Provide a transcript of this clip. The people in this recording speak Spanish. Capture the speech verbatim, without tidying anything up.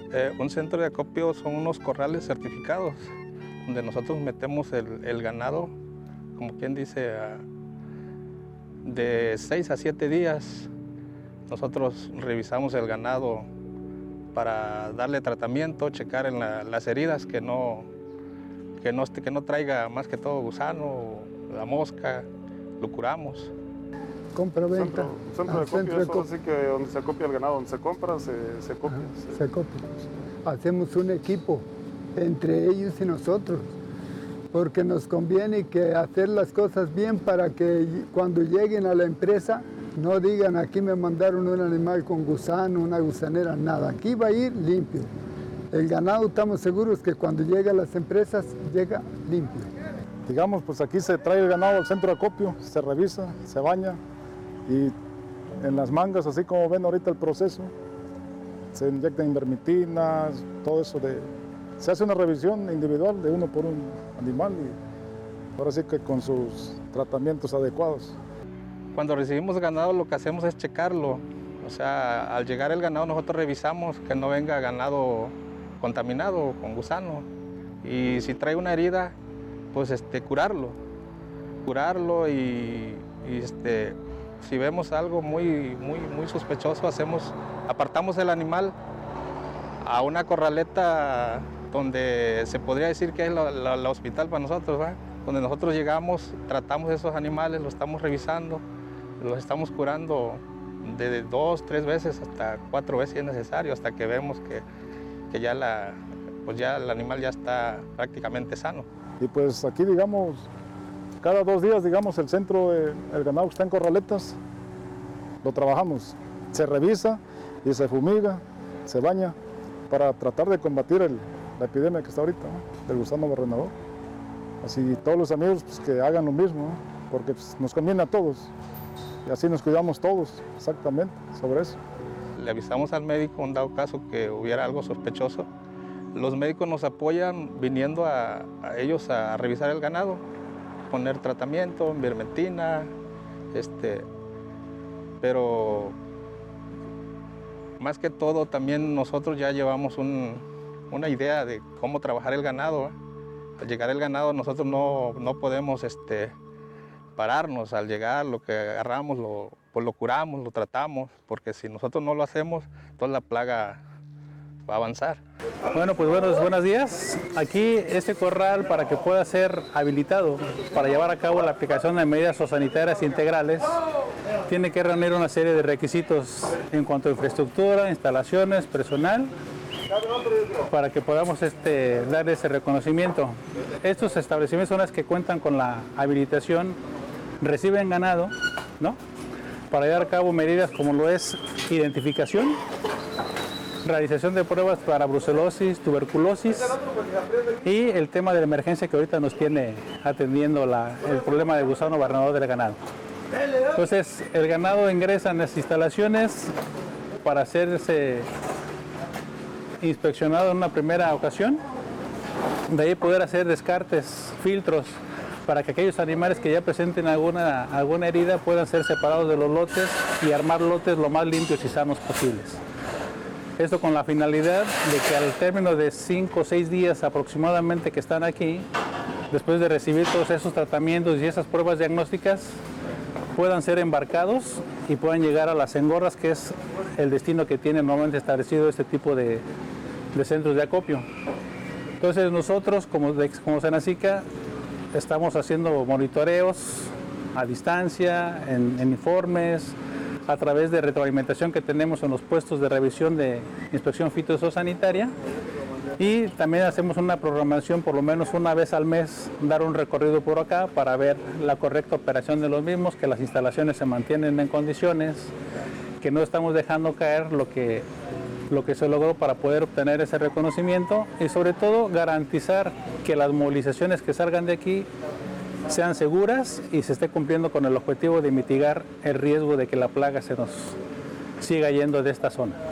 Eh, un centro de acopio son unos corrales certificados, donde nosotros metemos el, el ganado, como quien dice, a, de seis a siete días. Nosotros revisamos el ganado para darle tratamiento, checar en la, las heridas que no, que, no, que no traiga más que todo gusano, la mosca, lo curamos. Compra-venta. Centro, centro de acopio, centro eso así que donde se acopia el ganado, donde se compra, se, se copia. Ajá, se... se copia. Hacemos un equipo entre ellos y nosotros, porque nos conviene que hacer las cosas bien para que cuando lleguen a la empresa no digan aquí me mandaron un animal con gusano, una gusanera, nada. Aquí va a ir limpio. El ganado estamos seguros que cuando llega a las empresas llega limpio. Digamos, pues aquí se trae el ganado al centro de acopio, se revisa, se baña y en las mangas, así como ven ahorita el proceso, se inyectan invermectinas, todo eso de... Se hace una revisión individual de uno por un animal y ahora sí que con sus tratamientos adecuados. Cuando recibimos ganado lo que hacemos es checarlo, o sea, al llegar el ganado nosotros revisamos que no venga ganado contaminado con gusano y si trae una herida, pues este, curarlo, curarlo y, y este, si vemos algo muy, muy, muy sospechoso, hacemos, apartamos el animal a una corraleta donde se podría decir que es la, la, la hospital para nosotros, ¿verdad? Donde nosotros llegamos, tratamos esos animales, los estamos revisando, los estamos curando de dos, tres veces hasta cuatro veces si es necesario, hasta que vemos que, que ya, la, pues ya el animal ya está prácticamente sano. Y pues aquí, digamos, cada dos días, digamos, el centro, eh, el ganado que está en corraletas, lo trabajamos. Se revisa y se fumiga, se baña para tratar de combatir el, la epidemia que está ahorita, ¿no? Del gusano barrenador. Así todos los amigos pues, que hagan lo mismo, ¿no? Porque pues, nos conviene a todos. Y así nos cuidamos todos, exactamente, sobre eso. Le avisamos al médico en dado caso que hubiera algo sospechoso. Los médicos nos apoyan viniendo a, a ellos a revisar el ganado, poner tratamiento, invermectina, este, pero más que todo también nosotros ya llevamos un, una idea de cómo trabajar el ganado, ¿eh? Al llegar el ganado nosotros no, no podemos este, pararnos, al llegar lo que agarramos lo, pues lo curamos, lo tratamos, porque si nosotros no lo hacemos, toda la plaga va a avanzar. Bueno, pues buenos, buenos días. Aquí este corral, para que pueda ser habilitado para llevar a cabo la aplicación de medidas zoosanitarias integrales, tiene que reunir una serie de requisitos en cuanto a infraestructura, instalaciones, personal, para que podamos este, dar ese reconocimiento. Estos establecimientos son los que cuentan con la habilitación, reciben ganado, ¿no? Para llevar a cabo medidas como lo es identificación, realización de pruebas para brucelosis, tuberculosis y el tema de la emergencia que ahorita nos tiene atendiendo la, el problema del gusano barrenador del ganado. Entonces, el ganado ingresa en las instalaciones para hacerse inspeccionado en una primera ocasión, de ahí poder hacer descartes, filtros, para que aquellos animales que ya presenten alguna, alguna herida puedan ser separados de los lotes y armar lotes lo más limpios y sanos posibles. Esto con la finalidad de que al término de cinco o seis días aproximadamente que están aquí, después de recibir todos esos tratamientos y esas pruebas diagnósticas, puedan ser embarcados y puedan llegar a las engorras, que es el destino que tiene normalmente establecido este tipo de, de centros de acopio. Entonces nosotros, como, de, como Senacica, estamos haciendo monitoreos a distancia, en, en informes, a través de retroalimentación que tenemos en los puestos de revisión de inspección fitosanitaria, y también hacemos una programación por lo menos una vez al mes, dar un recorrido por acá para ver la correcta operación de los mismos, que las instalaciones se mantienen en condiciones, que no estamos dejando caer lo que, lo que se logró para poder obtener ese reconocimiento, y sobre todo garantizar que las movilizaciones que salgan de aquí sean seguras y se esté cumpliendo con el objetivo de mitigar el riesgo de que la plaga se nos siga yendo de esta zona.